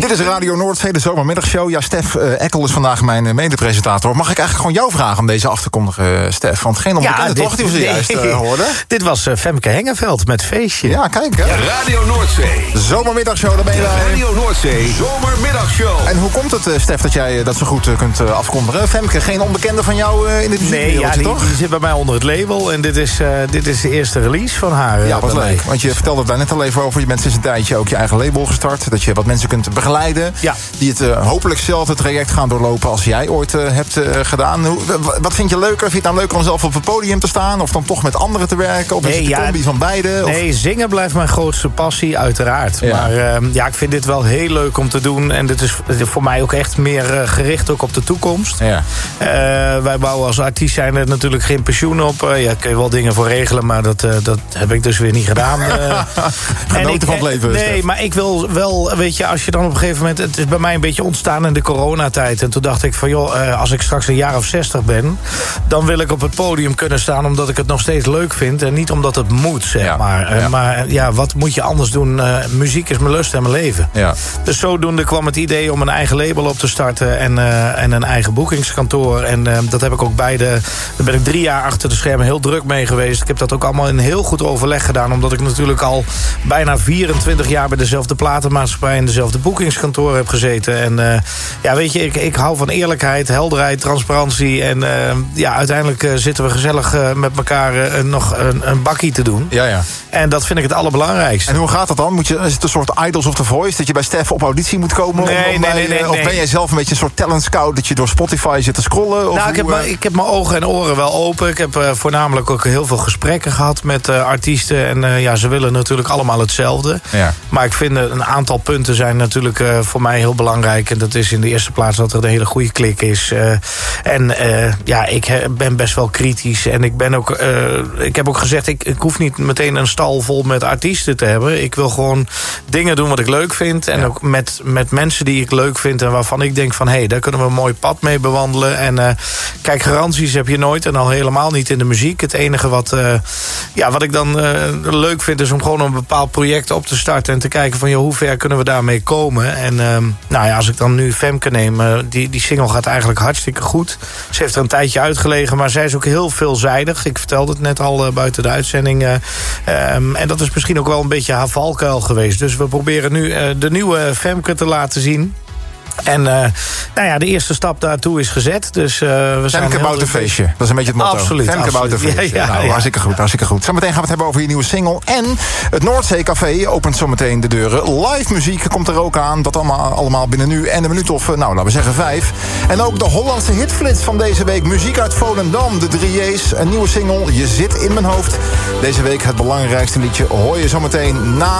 Dit is Radio Noordzee, de zomermiddagshow. Ja, Stef Eckel is vandaag mijn medepresentator. Mag ik eigenlijk gewoon jou vragen om deze af te kondigen, Stef? Want geen onbekende toch die we zojuist hoorden? Dit was Femke Hengeveld met Feestje. Ja, kijk. Hè? Ja, Radio Noordzee. Zomermiddagshow, daar ben je bij. Radio Noordzee, zomermiddagshow. En hoe komt het, Stef, dat jij dat zo goed kunt afkondigen? Femke, geen onbekende van jou in de muziekwereldje, toch? Die zit bij mij onder het label. En dit is de eerste release van haar. Ja, wat leuk. Want je vertelde het daar net al even over. Je bent sinds een tijdje ook je eigen label gestart. Dat je wat mensen kunt begeleiden. Ja. Die het hopelijk zelf het traject gaan doorlopen als jij ooit hebt gedaan. Wat vind je leuker? Vind je het nou leuker om zelf op het podium te staan? Of dan toch met anderen te werken? Of is het een combi van beide? Of? Nee, zingen blijft mijn grootste passie, uiteraard. Ja. Maar ik vind dit wel heel leuk om te doen. En dit is voor mij ook echt meer gericht ook op de toekomst. Ja. Wij bouwen als artiest zijn er natuurlijk geen pensioen op. Kun je wel dingen voor regelen, maar dat heb ik dus weer niet gedaan. Genoten van het leven. Nee, Stef. maar ik wil wel, weet je, als je dan op een gegeven moment... Het is bij mij een beetje ontstaan in de coronatijd. En toen dacht ik van, joh, als ik straks een jaar of 60 ben... dan wil ik op het podium kunnen staan omdat ik het nog steeds leuk vind. En niet omdat het moet, zeg maar. Ja. Maar ja, wat moet je anders doen? Muziek is mijn lust en mijn leven. Ja. Dus zodoende kwam het idee om een eigen label op te starten... en een eigen boekingskantoor. En dat heb ik ook daar ben ik 3 jaar achter de schermen heel druk mee geweest. Ik heb dat ook allemaal in heel goed overleg gedaan... omdat ik natuurlijk al bijna 24 jaar bij dezelfde platenmaatschappij... en dezelfde boekingskantoor heb gezeten. En weet je, ik hou van eerlijkheid, helderheid, transparantie... en uiteindelijk zitten we gezellig met elkaar nog een bakkie te doen. Ja. En dat vind ik het allerbelangrijkste. En hoe gaat dat dan? Is het een soort Idols of the Voice... dat je bij Stef op auditie moet komen? Nee. Of ben jij zelf een beetje een soort talent scout... dat je door Spotify zit te scrollen? Of ik heb mijn ogen en oren wel open. Ik heb voornamelijk ook heel veel gesprekken gehad met artiesten. En ze willen natuurlijk allemaal hetzelfde. Ja. Maar ik vind een aantal punten zijn natuurlijk voor mij heel belangrijk. En dat is in de eerste plaats dat er een hele goede klik is. Ik ben best wel kritisch. En ik heb ook gezegd, ik hoef niet meteen een stal vol met artiesten te hebben. Ik wil gewoon dingen doen wat ik leuk vind. En ook met mensen die ik leuk vind. En waarvan ik denk van, daar kunnen we een mooi pad mee bewandelen. En kijk, garanties heb je nooit. En al helemaal niet in de muziek. Het enige wat ik dan leuk vind is om gewoon een bepaald project op te starten. En te kijken van, hoe ver kunnen we daarmee komen. En als ik dan nu Femke neem. Die single gaat eigenlijk hartstikke goed. Ze heeft er een tijdje uitgelegen. Maar zij is ook heel veelzijdig. Ik vertelde het net al buiten de uitzending. En dat is misschien ook wel een beetje haar valkuil geweest. Dus we proberen nu de nieuwe Femke te laten zien. En de eerste stap daartoe is gezet. Dus we zijn Femke bouwt een feestje. Dat is een beetje het motto. Absoluut. Femke bouwt een feestje. Hartstikke goed. Zometeen gaan we het hebben over je nieuwe single. En het Noordzee Café opent zometeen de deuren. Live muziek komt er ook aan. Dat allemaal binnen nu en een minuut of, laten we zeggen 5. En ook de Hollandse hitflits van deze week. Muziek uit Volendam, de 3J's. Een nieuwe single, Je zit in mijn hoofd. Deze week het belangrijkste liedje hoor je zometeen na